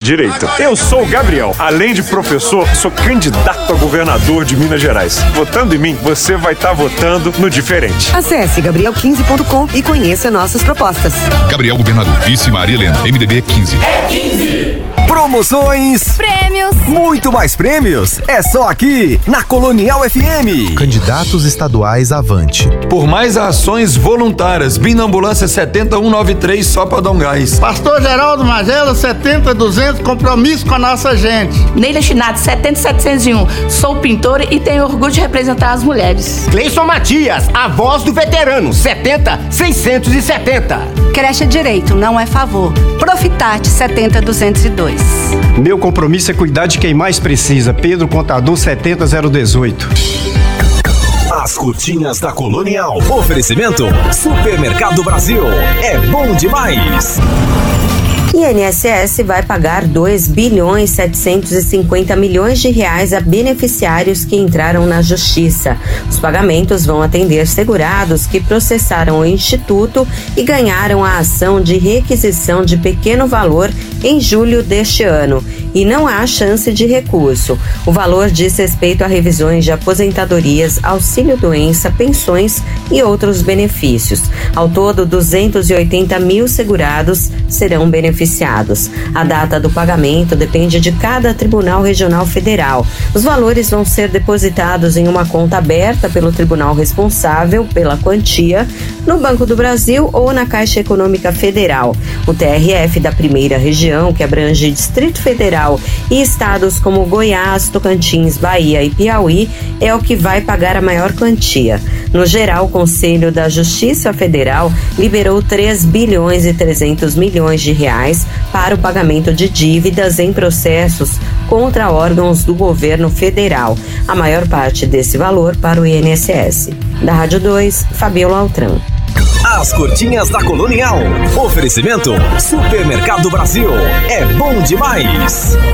direito. Eu sou o Gabriel. Além de professor, sou candidato a governador de Minas Gerais. Votando em mim, você vai estar votando no diferente. Acesse gabriel15.com e conheça nossas propostas. Gabriel Governador, vice Maria Helena, MDB é 15. É 15. Promoções, prêmios, muito mais prêmios, é só aqui na Colonial FM. Candidatos estaduais avante. Por mais ações voluntárias, Binambulância 70193 só pra dar um gás. Pastor Geraldo Magela 70200, compromisso com a nossa gente. Neila Chinato 70701, sou pintora e tenho orgulho de representar as mulheres. Cleison Matias, a voz do veterano 70670. Creche Direito, não é favor. Profitate 70202. Meu compromisso é cuidar de quem mais precisa. Pedro Contador 70018. As curtinhas da Colonial. Oferecimento Supermercado Brasil. É bom demais. INSS vai pagar 2.750 bilhões de reais a beneficiários que entraram na Justiça. Os pagamentos vão atender segurados que processaram o Instituto e ganharam a ação de requisição de pequeno valor em julho deste ano. E não há chance de recurso. O valor diz respeito a revisões de aposentadorias, auxílio-doença, pensões e outros benefícios. Ao todo, 280 mil segurados serão beneficiados. A data do pagamento depende de cada Tribunal Regional Federal. Os valores vão ser depositados em uma conta aberta pelo tribunal responsável pela quantia, no Banco do Brasil ou na Caixa Econômica Federal. O TRF da Primeira Região, que abrange Distrito Federal e estados como Goiás, Tocantins, Bahia e Piauí, é o que vai pagar a maior quantia. No geral, o Conselho da Justiça Federal liberou 3 bilhões e 300 milhões de reais para o pagamento de dívidas em processos contra órgãos do governo federal. A maior parte desse valor para o INSS. Da Rádio 2, Fabiola Altran. As curtinhas da Colonial. Oferecimento Supermercado Brasil. É bom demais.